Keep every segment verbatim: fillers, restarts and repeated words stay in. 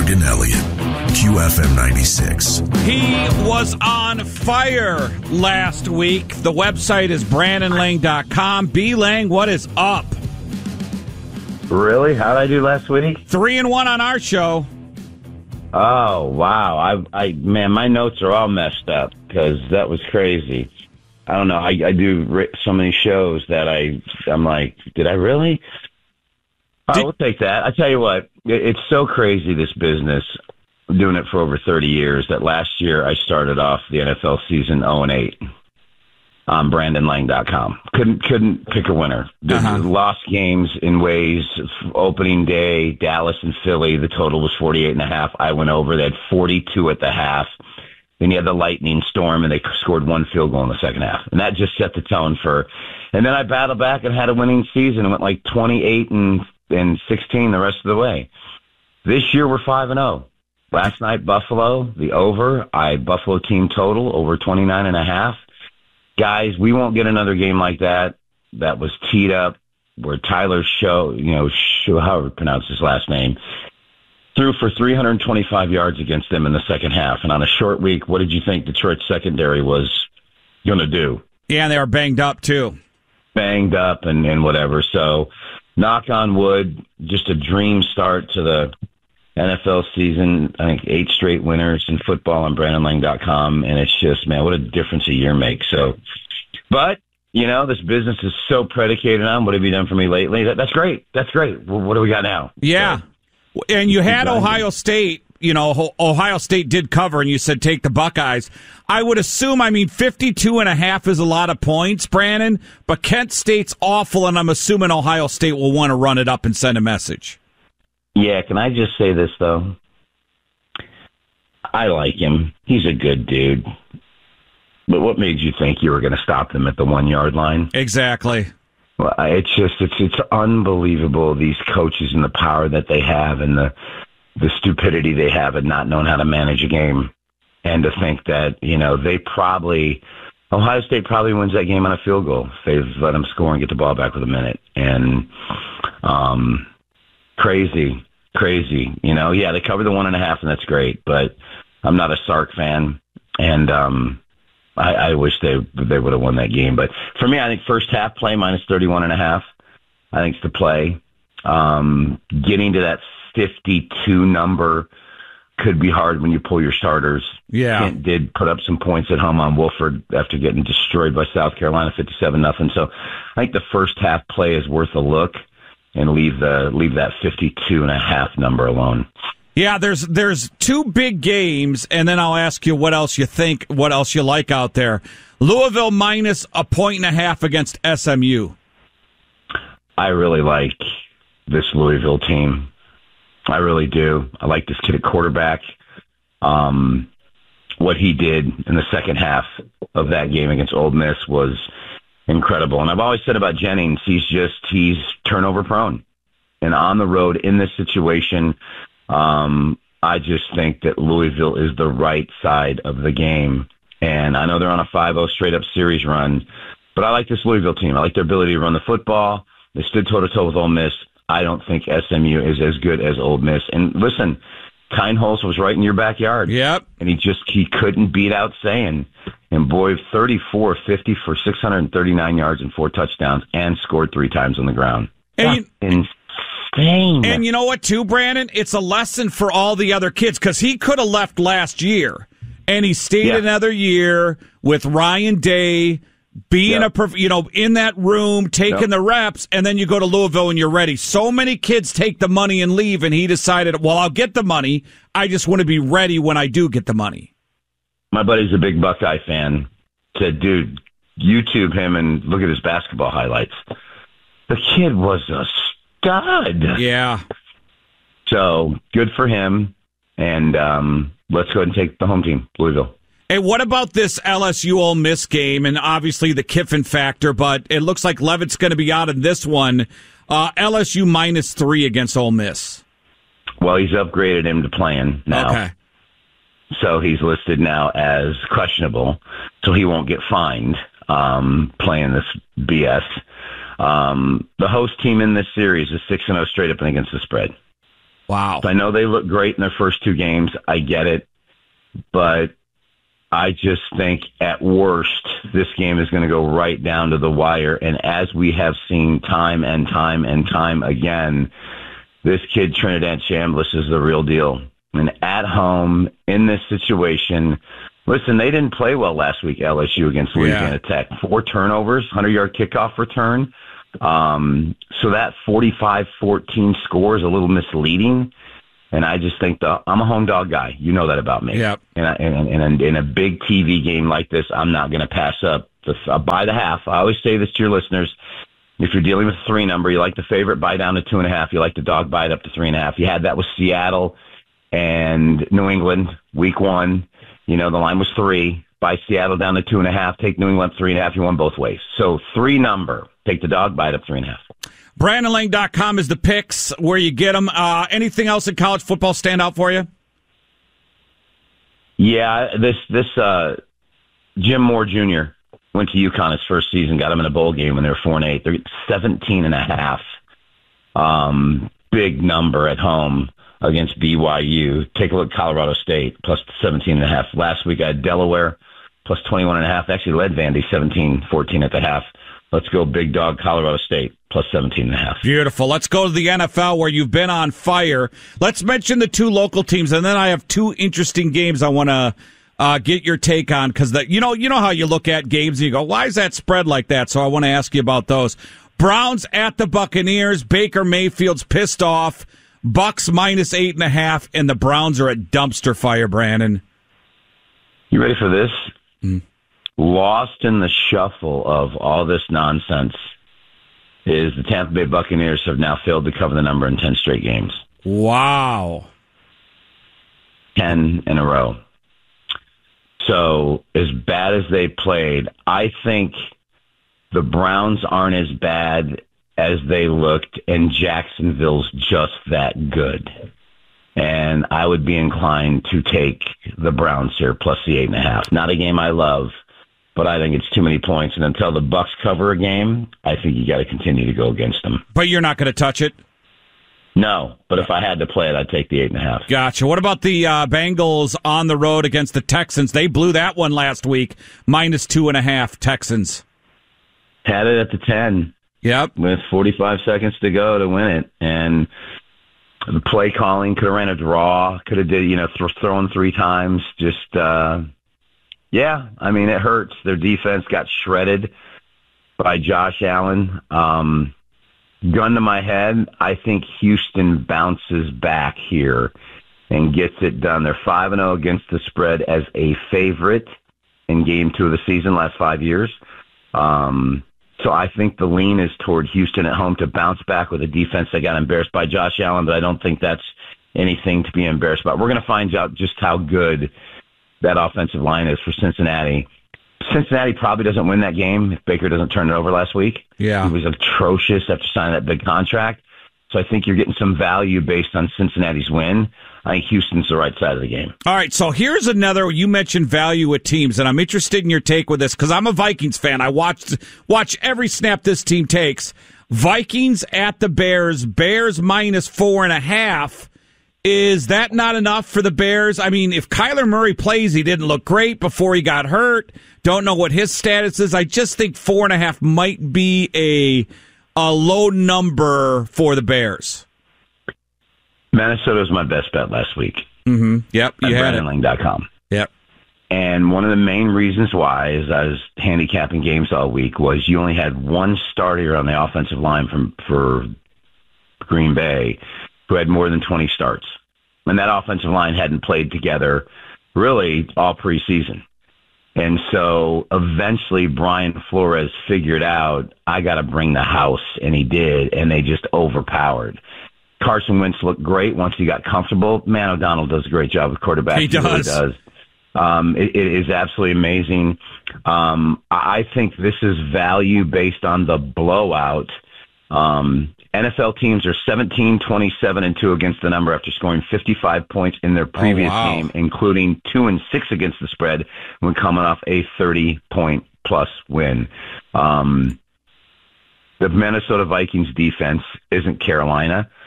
Morgan Elliott, Q F M ninety-six. He was on fire last week. The website is brandon lang dot com. B. Lang, what is up? Really? How did I do last week? Three and one on our show. Oh, wow. I, I, man, my notes are all messed up because that was crazy. I don't know. I, I do so many shows that I, I'm like, did I really? I will take that. I tell you what, it, it's so crazy, this business. I'm doing it for over thirty years, that last year I started off the N F L season oh and eight on brandon lang dot com. Couldn't couldn't pick a winner. Uh-huh. Lost games in ways. Opening day, Dallas and Philly, the total was forty-eight and a half. I went over. They had forty-two at the half. Then you had the lightning storm, and they scored one field goal in the second half. And that just set the tone for. And then I battled back and had a winning season and went like twenty-eight and and sixteen the rest of the way. This year we're five and oh. Last night, Buffalo, the over. I Buffalo team total over twenty-nine and a half. Guys, we won't get another game like that. That was teed up where Tyler Show, you know, Show, however you pronounce his last name, threw for three hundred twenty-five yards against them in the second half. And on a short week, what did you think Detroit's secondary was going to do? Yeah, and they were banged up, too. Banged up and, and whatever. So, knock on wood, just a dream start to the N F L season. I think eight straight winners in football on brandon lang dot com. And it's just, man, what a difference a year makes. So, but, you know, this business is so predicated on what have you done for me lately? That, that's great. That's great. Well, what do we got now? Yeah. So, and you had Ohio State. You know, Ohio State did cover, and you said take the Buckeyes. I would assume, I mean, fifty-two and a half is a lot of points, Brandon, but Kent State's awful, and I'm assuming Ohio State will want to run it up and send a message. Yeah, can I just say this, though? I like him. He's a good dude. But what made you think you were going to stop them at the one-yard line? Exactly. Well, it's just, it's it's unbelievable, these coaches and the power that they have and the the stupidity they have and not knowing how to manage a game. And to think that, you know, they probably, Ohio State probably wins that game on a field goal. They've let them score and get the ball back with a minute. And um, crazy, crazy. You know, yeah, they covered the one and a half, and that's great. But I'm not a Sark fan, and um, I, I wish they they would have won that game. But for me, I think first half play minus thirty-one and a half. I think it's the play. Um, getting to that fifty-two number could be hard when you pull your starters. Yeah. Kent did put up some points at home on Wolford after getting destroyed by South Carolina, fifty-seven nothing. So I think the first half play is worth a look, and leave the leave that fifty-two and a half number alone. Yeah, there's there's two big games, and then I'll ask you what else you think, what else you like out there. Louisville minus a point and a half against S M U. I really like this Louisville team. I really do. I like this kid at quarterback. Um, what he did in the second half of that game against Ole Miss was incredible. And I've always said about Jennings, he's just, he's turnover prone. And on the road in this situation, um, I just think that Louisville is the right side of the game. And I know they're on a five oh straight up series run, but I like this Louisville team. I like their ability to run the football. They stood toe to toe with Ole Miss. I don't think S M U is as good as Ole Miss. And listen, Keinholz was right in your backyard. Yep. And he just, he couldn't beat out saying. And boy, thirty-four fifty for six hundred thirty-nine yards and four touchdowns, and scored three times on the ground. And, insane. And you know what, too, Brandon? It's a lesson for all the other kids, because he could have left last year, and he stayed yeah. another year with Ryan Day, being yep. a, you know, in that room, taking yep. the reps, and then you go to Louisville and you're ready. So many kids take the money and leave, and he decided, well, I'll get the money. I just want to be ready when I do get the money. My buddy's a big Buckeye fan. Said, dude, YouTube him and look at his basketball highlights. The kid was a stud. Yeah. So good for him. And um, let's go ahead and take the home team, Louisville. Hey, what about this L S U Ole Miss game? And obviously the Kiffin factor, but it looks like Levitt's going to be out in this one. Uh, L S U minus three against Ole Miss. Well, he's upgraded him to playing now. Okay. So he's listed now as questionable, so he won't get fined um, playing this B S. Um, the host team in this series is six and oh straight up and against the spread. Wow. So I know they look great in their first two games. I get it. But I just think at worst, this game is going to go right down to the wire. And as we have seen time and time and time again, this kid, Trinidad Chambliss, is the real deal. And at home, in this situation, listen, they didn't play well last week, L S U, against Louisiana yeah. Tech. Four turnovers, hundred-yard kickoff return. Um, so that forty-five fourteen score is a little misleading. And I just think the, I'm a home dog guy. You know that about me. Yep. And, I, and, and in a big T V game like this, I'm not going to pass up the, uh, by the half. I always say this to your listeners. If you're dealing with a three number, you like the favorite, buy down to two and a half. You like the dog, buy it up to three and a half. You had that with Seattle and New England week one. You know, the line was three. Buy Seattle down to two and a half. Take New England three and a half. You won both ways. So three number. Take the dog, buy it up three and a half. Brandon Lang dot com is the picks where you get them. Uh, anything else in college football stand out for you? Yeah, this this uh, Jim Moore Junior went to UConn his first season, got him in a bowl game when they were four and eight. They're seventeen and a half. Um, big number at home against B Y U. Take a look at Colorado State, plus seventeen and a half. Last week I had Delaware, plus twenty-one and a half. Actually led Vandy seventeen fourteen at the half. Let's go big dog Colorado State, plus seventeen and a half. Beautiful. Let's go to the N F L where you've been on fire. Let's mention the two local teams, and then I have two interesting games I want to uh, get your take on, because you know you know how you look at games and you go, why is that spread like that? So I want to ask you about those. Browns at the Buccaneers. Baker Mayfield's pissed off. Bucks minus eight and a half, and the Browns are at dumpster fire, Brandon. You ready for this? Mm. Lost in the shuffle of all this nonsense is the Tampa Bay Buccaneers have now failed to cover the number in ten straight games. Wow. ten in a row. So as bad as they played, I think the Browns aren't as bad as they looked, and Jacksonville's just that good. And I would be inclined to take the Browns here, plus the eight and a half. Not a game I love, but I think it's too many points. And until the Bucks cover a game, I think you got to continue to go against them. But you're not going to touch it? No, but if I had to play it, I'd take the eight and a half. Gotcha. What about the uh, Bengals on the road against the Texans? They blew that one last week, minus two and a half. Texans had it at the ten. Yep, with forty-five seconds to go to win it, and the play calling could have ran a draw, could have did you know th- thrown three times. Just uh, yeah, I mean it hurts. Their defense got shredded by Josh Allen. Um, gun to my head, I think Houston bounces back here and gets it done. They're five and zero against the spread as a favorite in game two of the season last five years. Um, So I think the lean is toward Houston at home to bounce back with a defense that got embarrassed by Josh Allen, but I don't think that's anything to be embarrassed about. We're going to find out just how good that offensive line is for Cincinnati. Cincinnati probably doesn't win that game if Baker doesn't turn it over last week. Yeah. He was atrocious after signing that big contract. So I think you're getting some value based on Cincinnati's win. I think Houston's the right side of the game. All right, so here's another. You mentioned value with teams, and I'm interested in your take with this because I'm a Vikings fan. I watched watch every snap this team takes. Vikings at the Bears. Bears minus four and a half. Is that not enough for the Bears? I mean, if Kyler Murray plays, he didn't look great before he got hurt. Don't know what his status is. I just think four and a half might be a a low number for the Bears. Minnesota was my best bet last week. Mm-hmm. Yep, you at had Brandon Lang dot com. Yep. And one of the main reasons why, as I was handicapping games all week, was you only had one starter on the offensive line from for Green Bay who had more than twenty starts. And that offensive line hadn't played together really all preseason. And so eventually Brian Flores figured out, I got to bring the house, and he did, and they just overpowered. Carson Wentz looked great once he got comfortable. Man, O'Donnell does a great job with quarterback. He does. He really does. Um, it, it is absolutely amazing. Um, I think this is value based on the blowout. Um, N F L teams are seventeen, twenty-seven, and two against the number after scoring fifty-five points in their previous oh, wow. game, including two and six against the spread when coming off a thirty-point plus win. Um, the Minnesota Vikings defense isn't Carolina.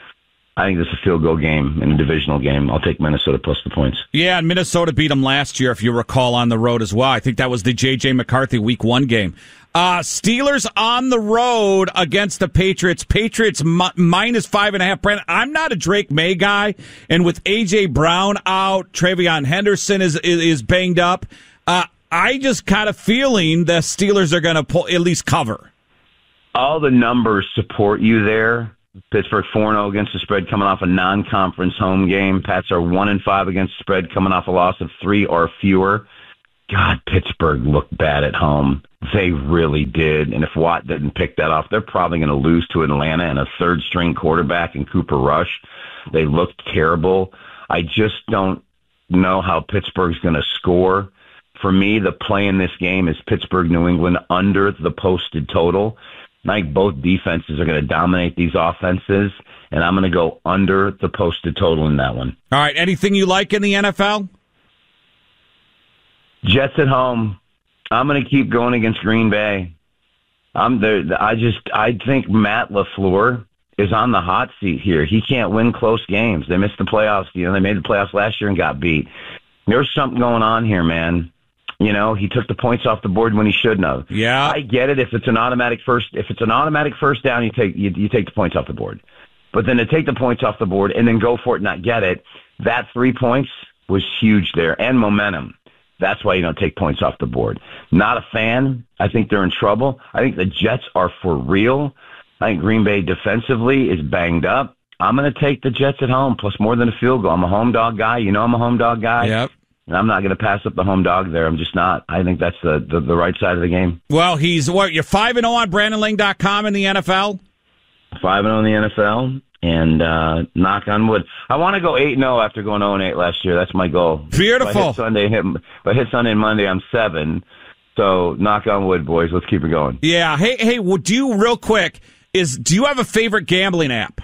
I think this is a field goal game in a divisional game. I'll take Minnesota plus the points. Yeah, and Minnesota beat them last year, if you recall, on the road as well. I think that was the J J. McCarthy week one game. Uh, Steelers on the road against the Patriots. Patriots mi- minus five and a half. Brandon, I'm not a Drake May guy, and with A J. Brown out, Travion Henderson is is, is banged up. Uh, I just kind of feeling the Steelers are going to pull at least cover. All the numbers support you there. Pittsburgh four and oh against the spread coming off a non-conference home game. Pats are one and five against the spread coming off a loss of three or fewer. God, Pittsburgh looked bad at home. They really did. And if Watt didn't pick that off, they're probably going to lose to Atlanta and a third-string quarterback in Cooper Rush. They looked terrible. I just don't know how Pittsburgh's going to score. For me, the play in this game is Pittsburgh-New England under the posted total. I think both defenses are going to dominate these offenses, and I'm going to go under the posted total in that one. All right, anything you like in the N F L? Jets at home. I'm going to keep going against Green Bay. I'm there. I just I think Matt LaFleur is on the hot seat here. He can't win close games. They missed the playoffs. You know, they made the playoffs last year and got beat. There's something going on here, man. You know, he took the points off the board when he shouldn't have. Yeah, I get it. If it's an automatic first, if it's an automatic first down, you take you, you take the points off the board. But then to take the points off the board and then go for it and not get it, that three points was huge there and momentum. That's why you don't take points off the board. Not a fan. I think they're in trouble. I think the Jets are for real. I think Green Bay defensively is banged up. I'm going to take the Jets at home plus more than a field goal. I'm a home dog guy. You know I'm a home dog guy. Yep. And I'm not going to pass up the home dog there. I'm just not. I think that's the, the, the right side of the game. Well, he's what? You're five and zero on Brandon Lang dot com in the N F L. Five and zero in the N F L, and uh, knock on wood. I want to go eight and zero after going zero and eight last year. That's my goal. Beautiful. If I hit Sunday, hit, if I hit Sunday and Monday, I'm seven. So knock on wood, boys. Let's keep it going. Yeah. Hey, hey. Well, do you real quick? Is do you have a favorite gambling app?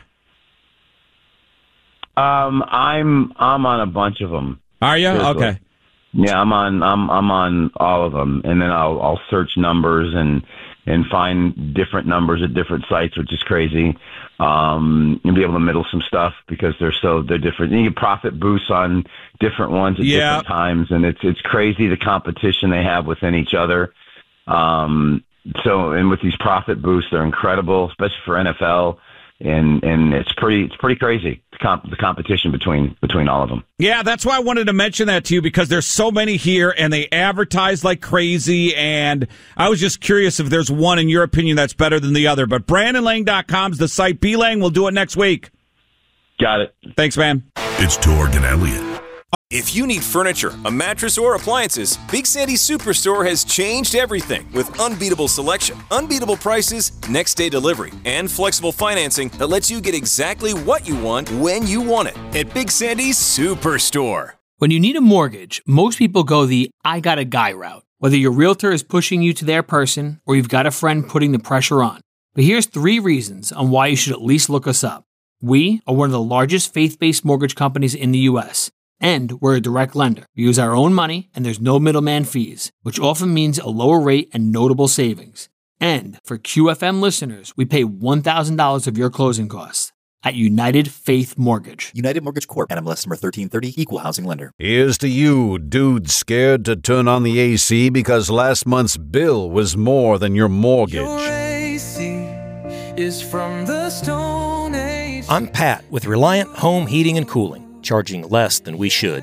Um, I'm I'm on a bunch of them. Are you? Seriously. Okay. Yeah, I'm on. I'm I'm on all of them, and then I'll I'll search numbers and and find different numbers at different sites, which is crazy. Um, and be able to middle some stuff because they're so they're different. And you get profit boosts on different ones at yeah. different times, and it's it's crazy the competition they have within each other. Um, so and with these profit boosts, they're incredible, especially for N F L. And and it's pretty it's pretty crazy the, comp, the competition between between all of them. Yeah, that's why I wanted to mention that to you because there's so many here and they advertise like crazy. And I was just curious if there's one in your opinion that's better than the other. But Brandon Lang dot com's the site. B Lang, we'll do it next week. Got it. Thanks, man. It's Torg and Elliott. If you need furniture, a mattress, or appliances, Big Sandy's Superstore has changed everything with unbeatable selection, unbeatable prices, next day delivery, and flexible financing that lets you get exactly what you want when you want it at Big Sandy's Superstore. When you need a mortgage, most people go the I got a guy route, whether your realtor is pushing you to their person or you've got a friend putting the pressure on. But here's three reasons on why you should at least look us up. We are one of the largest faith-based mortgage companies in the U S, and we're a direct lender. We use our own money, and there's no middleman fees, which often means a lower rate and notable savings. And for Q F M listeners, we pay one thousand dollars of your closing costs at United Faith Mortgage. United Mortgage Corp. N M L S number thirteen thirty, Equal Housing Lender. Here's to you, dude scared to turn on the A C because last month's bill was more than your mortgage. Your A C is from the Stone Age. I'm Pat with Reliant Home Heating and Cooling. Charging less than we should.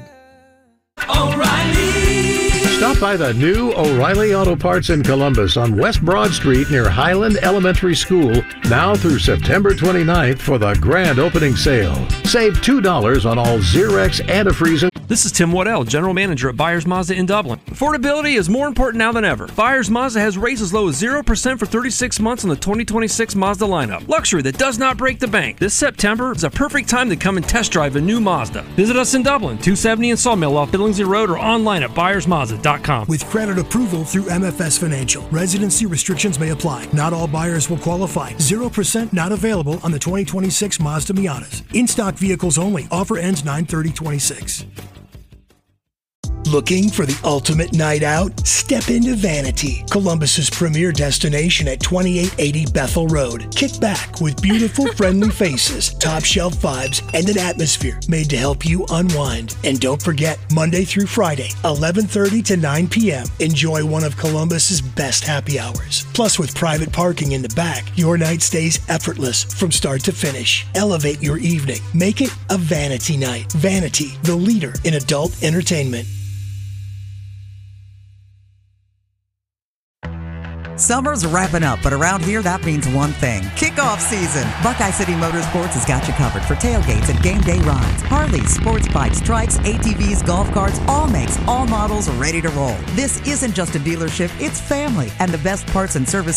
O'Reilly! Stop by the new O'Reilly Auto Parts in Columbus on West Broad Street near Highland Elementary School now through September twenty-ninth for the grand opening sale. Save two dollars on all Xerox antifreeze. This is Tim Waddell, General Manager at Byers Mazda in Dublin. Affordability is more important now than ever. Byers Mazda has rates as low as zero percent for thirty-six months on the twenty twenty-six Mazda lineup. Luxury that does not break the bank. This September is a perfect time to come and test drive a new Mazda. Visit us in Dublin, two seventy in Sawmill off Billingsley Road, or online at byers mazda dot com. With credit approval through M F S Financial, residency restrictions may apply. Not all buyers will qualify. zero percent not available on the twenty twenty-six Mazda Miatas. In-stock vehicles only. Offer ends nine thirty twenty-six. Looking for the ultimate night out? Step into Vanity, Columbus's premier destination at twenty-eight eighty Bethel Road. Kick back with beautiful, friendly faces, top shelf vibes, and an atmosphere made to help you unwind. And don't forget, Monday through Friday, eleven thirty to nine p.m., enjoy one of Columbus's best happy hours. Plus, with private parking in the back, your night stays effortless from start to finish. Elevate your evening. Make it a Vanity night. Vanity, the leader in adult entertainment. Summer's wrapping up, but around here that means one thing. Kickoff season. Buckeye City Motorsports has got you covered for tailgates and game day rides. Harleys, sports bikes, trikes, A T Vs, golf carts, all makes, all models are ready to roll. This isn't just a dealership, it's family. And the best parts and service